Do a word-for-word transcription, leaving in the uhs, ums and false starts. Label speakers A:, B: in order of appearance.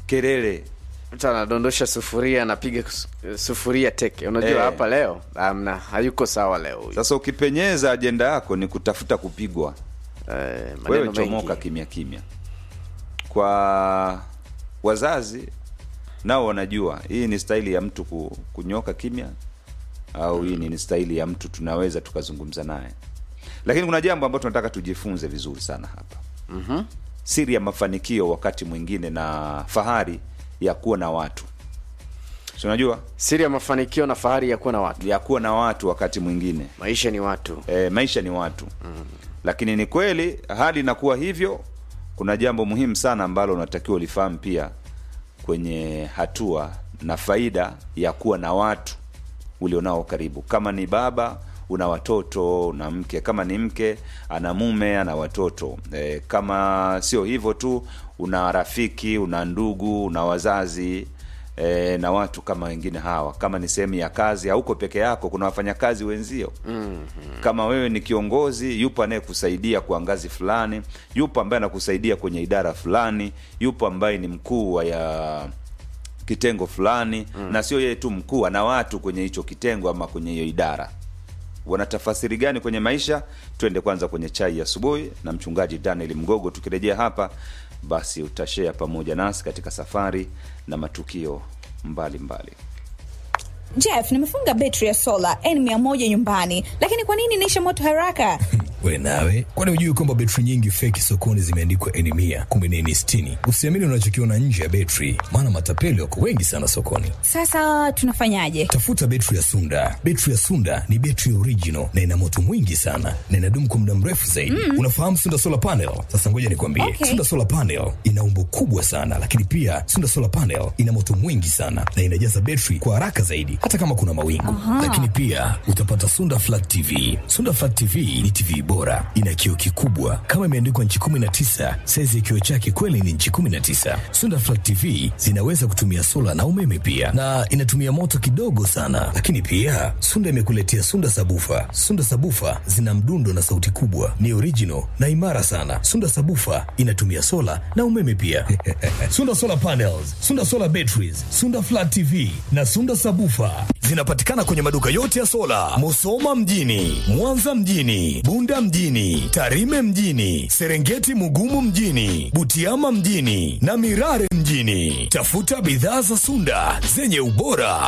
A: kelele.
B: Mtu anadondosha sufuria, anapiga sufuria teke. Unajua eh, hapa leo amna, hayuko sawa leo huyu.
A: Sasa ukipenyeza ajenda yako ni kutafuta kupigwa.
B: Eh,
A: wewe chomoka kimya kimya. Kwa wazazi nao wanajua hii ni staili ya mtu kunyoka kimya au hii ni staili ya mtu tunaweza tukazungumza naye. Lakini kuna jambo ambalo tunataka tujifunze vizuri sana hapa.
B: Mhm. Mm,
A: siri ya mafanikio wakati mwingine na fahari ya kuwa na watu. Si unajua?
B: Siri ya mafanikio na fahari ya kuwa na watu.
A: Ya kuwa na watu wakati mwingine.
B: Maisha ni watu.
A: E, maisha ni watu.
B: Mm.
A: Lakini ni kweli hali inakuwa hivyo, kuna jambo muhimu sana ambalo unatakiwa ulifahamu pia kwenye hatua na faida ya kuwa na watu ulionao karibu. Kama ni baba, una watoto, una mke. Kama ni mke, ana mume, ana watoto. E, kama sio hivyo tu, una rafiki, una ndugu, una wazazi, e, na watu kama wengine hawa. Kama ni sehemu ya kazi, hauko peke yako, kuna wafanyakazi wenzio.
B: Mm-hmm.
A: Kama wewe ni kiongozi, yupo anayekusaidia kwa ngazi fulani, yupo ambaye anakusaidia kwenye idara fulani, yupo ambaye ni mkuu wa ya kitengo fulani, mm. na sio yeye tu mkuu, ana watu kwenye hicho kitengo ama kwenye hiyo idara. Wanatafasiri gani kwenye maisha? Twende kwanza kwenye chai ya asubuhi na mchungaji Daniel Mgogo. Tukirejea hapa basi utashare pamoja nasi katika safari na matukio mbali mbali.
C: Jeff, nimefunga betri ya sola N mia moja nyumbani, lakini kwa nini inaisha moto haraka?
D: We nawe, kwani hujui kwamba betri nyingi feki sokoni zimeandikwa N mia kumbe ni N sitini? Usiamini unachokiona nje ya betri, maana matapeli wako wengi sana sokoni.
C: Sasa tunafanyaje?
D: Tafuta betri ya Sunda. Betri ya Sunda ni betri original na ina moto mwingi sana na inadumu kwa muda mrefu zaidi. Mm. Unafahamu Sunda Solar Panel? Sasa ngoja nikwambie.
C: Okay.
D: Sunda Solar Panel ina umbo kubwa sana, lakini pia Sunda Solar Panel ina moto mwingi sana na inajaza betri kwa haraka zaidi hata kama kuna mawingu. Aha. Lakini pia utapata Sunda Flat T V. Sunda Flat T V ni T V bora, ina kioo kikubwa kama imeandikwa nchi kumi na tisa. Size ya kioo chake kweli ni nchi kumi na tisa. Sunda Flat T V zinaweza kutumia sola na umeme pia, na inatumia moto kidogo sana. Lakini pia Sunda imekuletea Sunda Sabufa. Sunda Sabufa zina mdundo na sauti kubwa, ni original na imara sana. Sunda Sabufa inatumia sola na umeme pia. Sunda Solar Panels, Sunda Solar Batteries, Sunda Flat T V na Sunda Sabufa zinapatikana kwenye maduka yote ya sola, Musoma mjini, Mwanza mjini, Bunda mjini, Tarime mjini, Serengeti Mugumu mjini, Butiama mjini na Mirare mjini. Tafuta bidhaa za Sunda zenye ubora